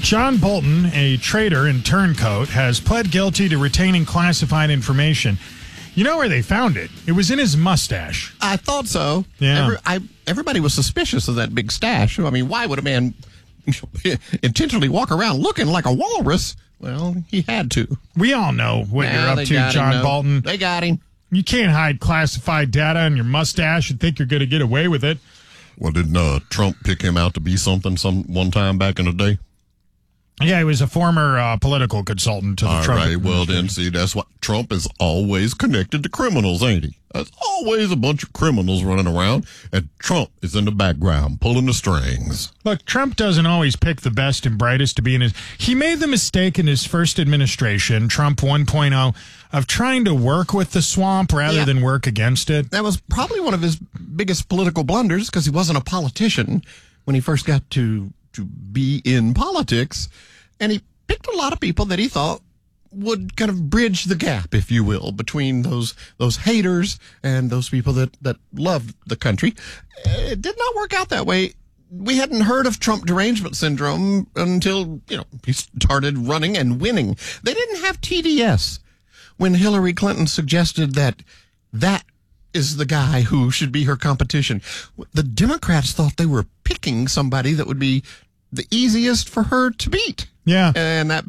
John Bolton, a traitor and turncoat, has pled guilty to retaining classified information. You know where they found it? It was in his mustache. I thought so. Yeah. Everybody was suspicious of that big stash. I mean, why would a man intentionally walk around looking like a walrus? Well, he had to. We all know what you're up to, John Bolton. They got him. You can't hide classified data in your mustache and think you're going to get away with it. Well, didn't Trump pick him out to be something one time back in the day? Yeah, he was a former political consultant to the Trump. All right, well then, see, that's what Trump is always connected to criminals, ain't he? There's always a bunch of criminals running around, and Trump is in the background pulling the strings. Look, Trump doesn't always pick the best and brightest to be in his... He made the mistake in his first administration, Trump 1.0, of trying to work with the swamp rather than work against it. That was probably one of his biggest political blunders because he wasn't a politician when he first got to be in politics. And he picked a lot of people that he thought would kind of bridge the gap, if you will, between those haters and those people that loved the country. It did not work out that way. We hadn't heard of Trump derangement syndrome until, he started running and winning. They didn't have TDS when Hillary Clinton suggested that is the guy who should be her competition. The Democrats thought they were picking somebody that would be the easiest for her to beat. Yeah. And that